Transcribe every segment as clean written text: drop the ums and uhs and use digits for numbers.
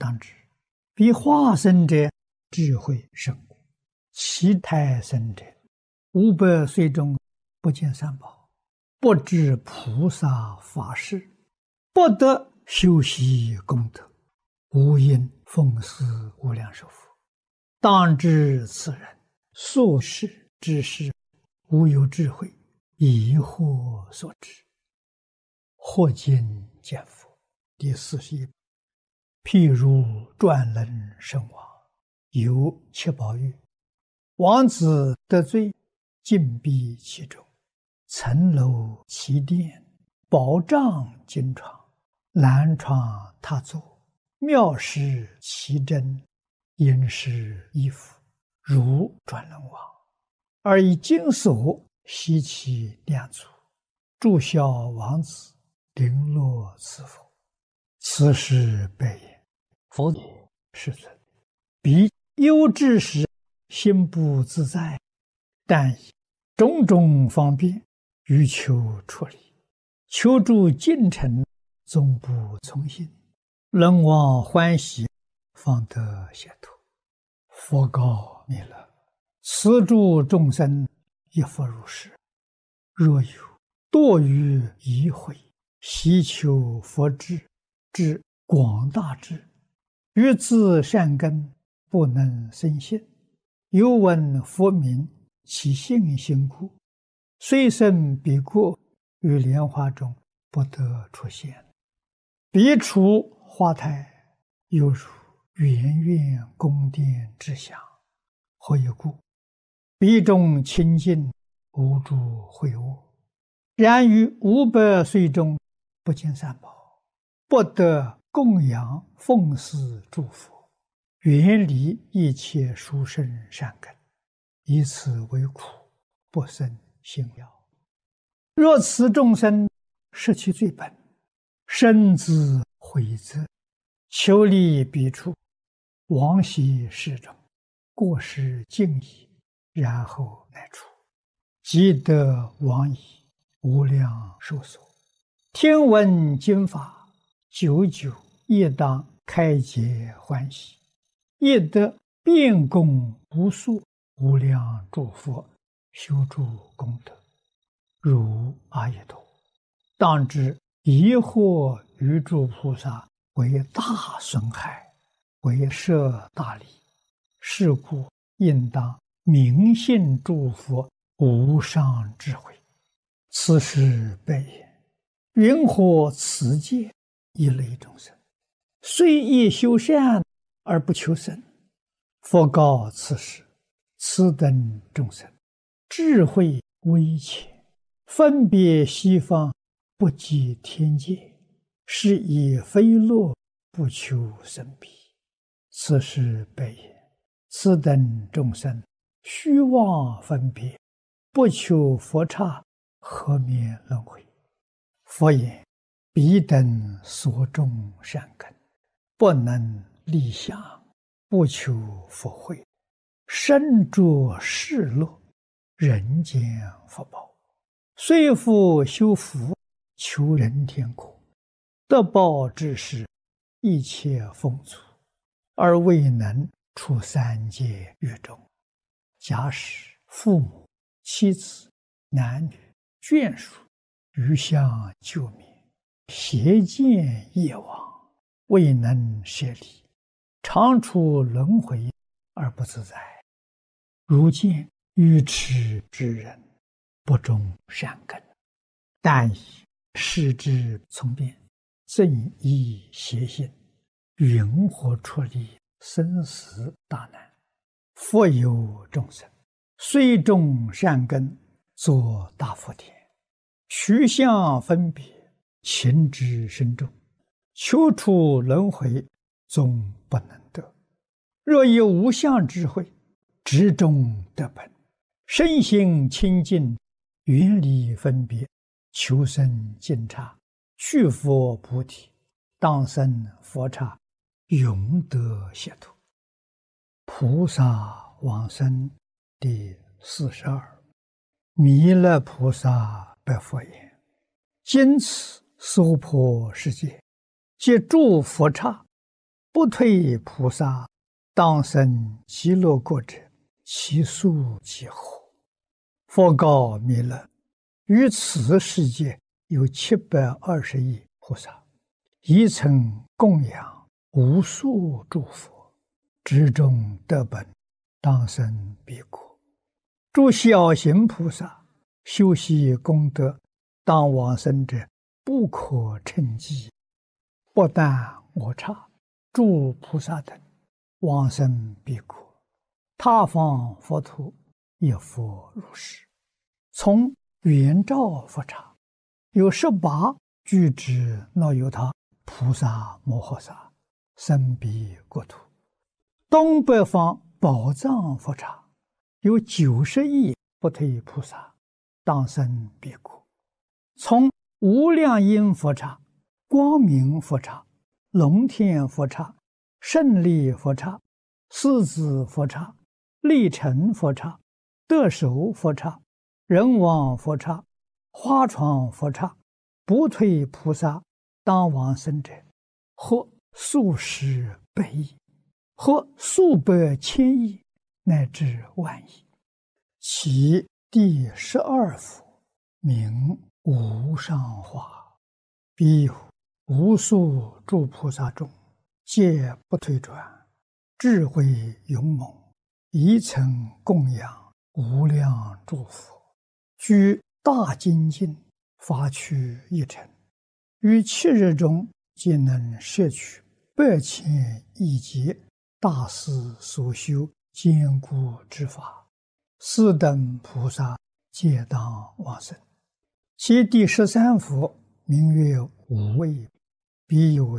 当知，比化生者智慧甚故，其胎生者500岁中不见三宝，不知菩萨法事，不得修习功德，无因奉祀无量寿佛。当知此人所事之事，无有智慧，疑惑所致。或见见佛第41。譬如转轮圣王，有七宝玉，王子得罪，禁闭其中，层楼其殿，宝帐金床，蓝床榻座，妙饰其珍，殷实衣服，如转轮王，而以金锁悉其两足，祝孝王子，绫罗赐佛。此事备言。佛也，世尊，彼忧之时，心不自在，但以种种方便欲求处理，求助近臣，终不从心，人望欢喜，方得解脱。佛告弥勒：此诸众生亦复如是。若有堕于疑悔，希求佛智，之广大智，欲自善根，不能生信，又闻佛名，其信心故，虽生彼国，于莲花中不得出现。彼处花台，犹如圆圆宫殿之祥。何以故？彼中清净，无诸秽恶。然于500岁中，不见三宝，不得供养奉祀诸佛，远离一切殊胜善根，以此为苦，不生信要。若此众生失其最本，深自悔责，求离彼处，往昔世中，过失尽已，然后乃出，即得往矣，无量寿所。听闻经法，久久亦当开解欢喜，亦得遍供无数无量诸佛，修诸功德，如阿逸多。当知疑惑于诸菩萨，为大损害，为摄大利。是故应当明信诸佛无上智慧。此事备言。云何此界一类众生，虽亦修善而不求生？佛告此事：此等众生，智慧微浅，分别西方，不及天界，是以非乐，不求生彼。此事备言。此等众生，虚妄分别，不求佛刹，何免轮回？佛言：彼等所种善根，不能立想，不求佛慧，身着世乐，人间福报，虽复修福，求人天国，得报之时，一切丰足，而未能出三界狱中。假使父母、妻子、男女、眷属余相救灭，邪见业往，未能舍离，常处轮回而不自在。如见愚痴之人，不种善根，但以视之从变，正依邪心，云何出离生死大难？复有众生，虽种善根，作大福田，取相分别，情之深重，求出轮回，终不能得。若有无相智慧，执中得本，身心清净，远离分别，求生净刹，去佛菩提，当生佛刹，永得解脱。菩萨往生第42。弥勒菩萨白佛言：今此娑婆世界，皆诸佛刹， 不退菩萨，当生极乐国者，其数几何？佛告弥勒：于此世界有720亿菩萨，一曾供养无数诸佛，至中得本，当生彼国。诸小行菩萨修习功德，当往生者不可称计。不但我刹诸菩萨等往生彼国，他方佛土也复如是。从圆照佛刹有18具之那由他菩萨摩诃萨生彼国土。东北方宝藏佛刹有90亿不退菩萨当生彼国。从无量音佛刹、光明佛刹、龙天佛刹、胜利佛刹、狮子佛刹、力成佛刹、得手佛刹、人王佛刹、花床佛刹不退菩萨当往生者，或数十百亿，或数百千亿，乃至万亿。其第12佛名无上化，彼有无数诸菩萨中，皆不退转，智慧勇猛，一曾供养无量诸佛，居大精进，发趣一尘，于7日中皆能摄取8千亿劫大师所修坚固之法，斯等菩萨皆当往生。其第13佛名曰无畏，彼有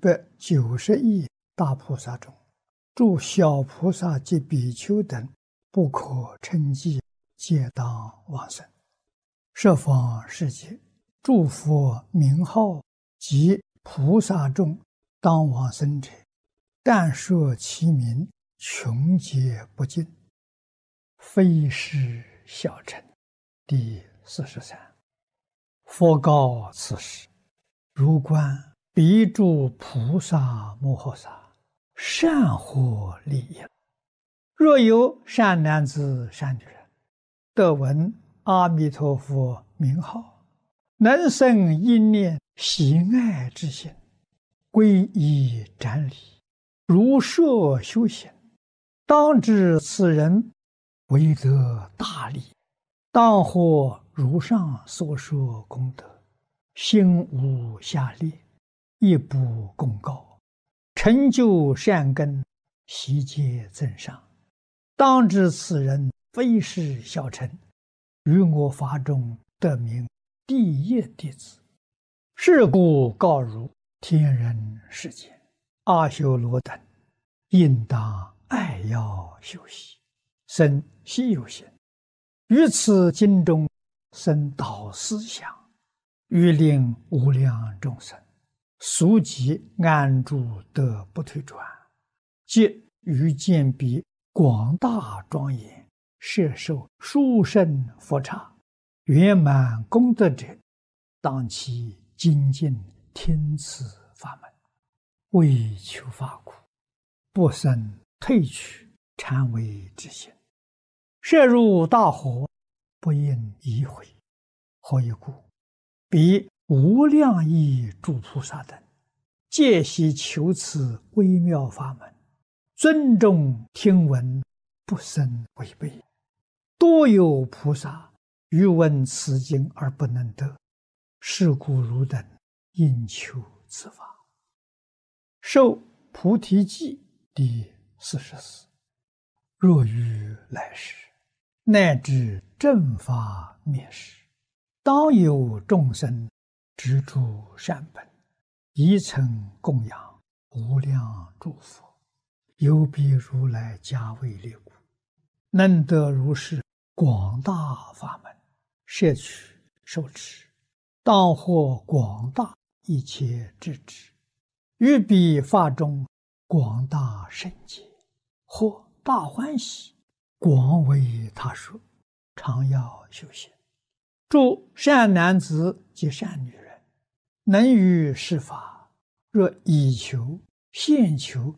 790亿大菩萨中，诸小菩萨及比丘等不可称计，皆当往生。十方世界诸佛名号及菩萨众当往生者，但说其名，穷劫不尽，非是小乘。第43。佛告此时：如观彼诸菩萨摩诃萨，善获利益。若有善男子善女人，得闻阿弥陀佛名号，能生一念喜爱之心，皈依瞻礼，如设修行，当知此人为得大利，当获如上所说功德，心无下劣，亦不公告，成就善根，悉皆增上。当知此人非是小乘，于我法中得名第一弟子。是故告汝天人世间阿修罗等，应当爱要修习，生希有行，于此经中生导思想，欲令无量众生速即安住得不退转，即于见彼广大庄严，摄受殊胜佛刹，圆满功德者，当其精进听此法门，为求法苦，不生退去禅为之心。摄入大火，不应疑悔。何以故？彼无量亿诸菩萨等，皆悉求此微妙法门，尊重听闻，不生违背。多有菩萨欲闻此经而不能得，是故汝等应求此法。受菩提记第44。若于来世，乃至正法灭世，当有众生知诸善本，一曾供养无量诸佛，有彼如来加为列故，能得如是广大法门，摄取受持，当获广大一切智智，于彼法中广大圣解，或大欢喜，广为他说，常要修行。诸善男子及善女人，能于是法，若以求现求